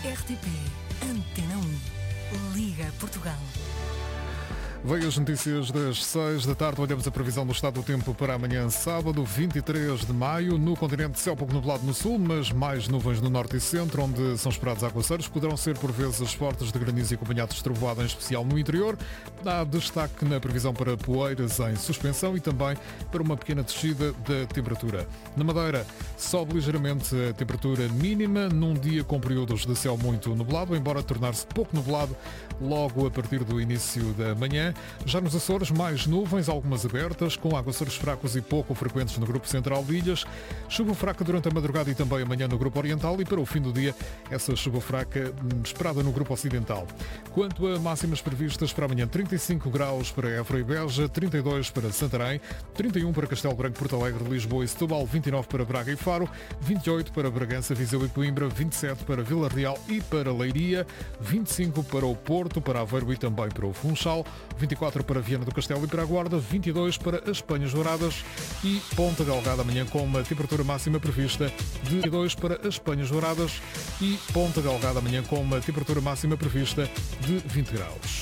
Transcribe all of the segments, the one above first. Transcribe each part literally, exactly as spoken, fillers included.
R T P Antena um. Liga Portugal. Veio as notícias das seis da tarde. Olhamos a previsão do estado do tempo para amanhã, sábado, vinte e três de maio. No continente, céu pouco nublado no sul, mas mais nuvens no norte e centro, onde são esperados aguaceiros. Poderão ser, por vezes, fortes de granizo e acompanhados de trovoada, em especial no interior. Dá destaque na previsão para poeiras em suspensão e também para uma pequena descida da temperatura. Na Madeira, sobe ligeiramente a temperatura mínima, num dia com períodos de céu muito nublado, embora tornar-se pouco nublado logo a partir do início da manhã. Já nos Açores, mais nuvens, algumas abertas, com aguaceiros fracos e pouco frequentes no grupo central de ilhas. Chuva fraca durante a madrugada e também amanhã no grupo oriental, e para o fim do dia, essa chuva fraca esperada no grupo ocidental. Quanto a máximas previstas para amanhã, trinta e cinco graus para Évora e Beja, trinta e dois para Santarém, trinta e um para Castelo Branco, Porto Alegre, Lisboa e Setúbal, vinte e nove para Braga e Faro, vinte e oito para Bragança, Viseu e Coimbra, vinte e sete para Vila Real e para Leiria, vinte e cinco para o Porto, para Aveiro e também para o Funchal, vinte e quatro para Viana do Castelo e para a Guarda, vinte e dois para as Penhas Douradas e Ponta Delgada amanhã com uma temperatura máxima prevista de vinte e dois para as Penhas Douradas e Ponta Delgada amanhã com uma temperatura máxima prevista de vinte graus.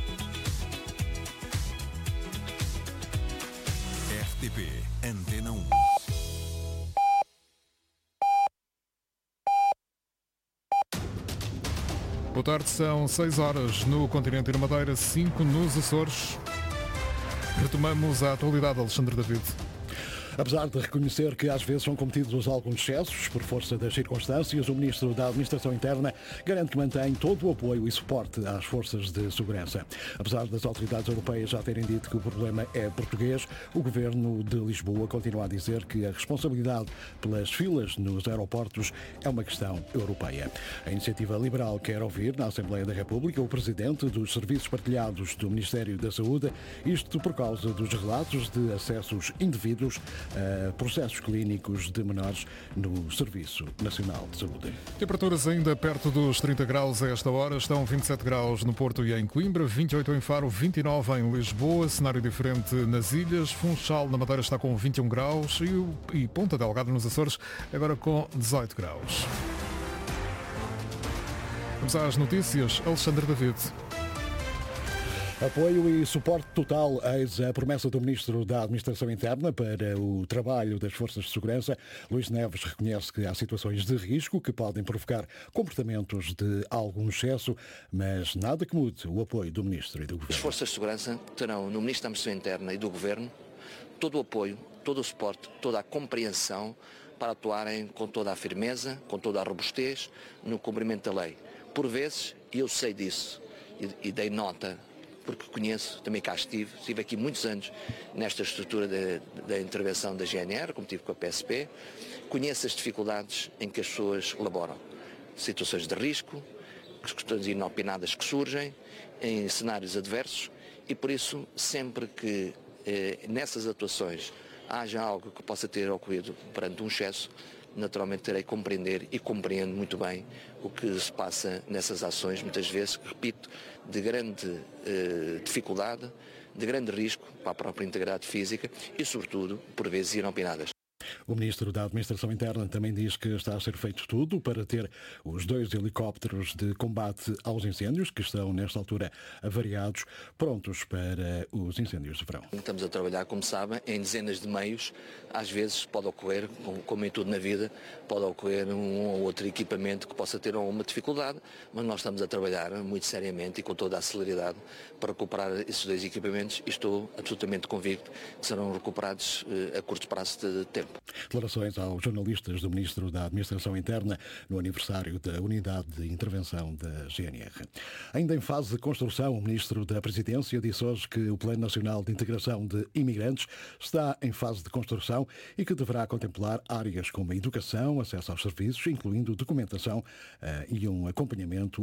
R T P Antena um. Boa tarde, são seis horas no continente e na Madeira, cinco nos Açores. Retomamos a atualidade, Alexandre David. Apesar de reconhecer que às vezes são cometidos alguns excessos por força das circunstâncias, o Ministro da Administração Interna garante que mantém todo o apoio e suporte às forças de segurança. Apesar das autoridades europeias já terem dito que o problema é português, o Governo de Lisboa continua a dizer que a responsabilidade pelas filas nos aeroportos é uma questão europeia. A Iniciativa Liberal quer ouvir na Assembleia da República o Presidente dos Serviços Partilhados do Ministério da Saúde, isto por causa dos relatos de acessos indevidos a processos clínicos de menores no Serviço Nacional de Saúde. Temperaturas ainda perto dos trinta graus a esta hora. Estão vinte e sete graus no Porto e em Coimbra, vinte e oito em Faro, vinte e nove em Lisboa. Cenário diferente nas ilhas. Funchal, na Madeira, está com vinte e um graus e, e Ponta Delgada, nos Açores, agora com dezoito graus. Vamos às notícias. Alexandre David. Apoio e suporte total, eis a promessa do Ministro da Administração Interna para o trabalho das forças de segurança. Luís Neves reconhece que há situações de risco que podem provocar comportamentos de algum excesso, mas nada que mude o apoio do Ministro e do Governo. As forças de segurança terão no Ministro da Administração Interna e do Governo todo o apoio, todo o suporte, toda a compreensão para atuarem com toda a firmeza, com toda a robustez no cumprimento da lei. Por vezes, e eu sei disso, e, e dei nota, porque conheço, também cá estive, estive aqui muitos anos nesta estrutura da intervenção da G N R, como tive com a P S P, conheço as dificuldades em que as pessoas laboram, situações de risco, questões inopinadas que surgem, em cenários adversos, e por isso, sempre que eh, nessas atuações haja algo que possa ter ocorrido perante um excesso, naturalmente terei que compreender e compreendo muito bem o que se passa nessas ações, muitas vezes, repito, de grande eh, dificuldade, de grande risco para a própria integridade física e, sobretudo, por vezes inopinadas. O Ministro da Administração Interna também diz que está a ser feito tudo para ter os dois helicópteros de combate aos incêndios, que estão nesta altura avariados, prontos para os incêndios de verão. Estamos a trabalhar, como sabem, em dezenas de meios. Às vezes pode ocorrer, como em tudo na vida, pode ocorrer um ou outro equipamento que possa ter alguma dificuldade, mas nós estamos a trabalhar muito seriamente e com toda a celeridade para recuperar esses dois equipamentos e estou absolutamente convicto que serão recuperados a curto prazo de tempo. Declarações aos jornalistas do Ministro da Administração Interna no aniversário da Unidade de Intervenção da G N R. Ainda em fase de construção, o Ministro da Presidência disse hoje que o Plano Nacional de Integração de Imigrantes está em fase de construção e que deverá contemplar áreas como a educação, acesso aos serviços, incluindo documentação uh, e um acompanhamento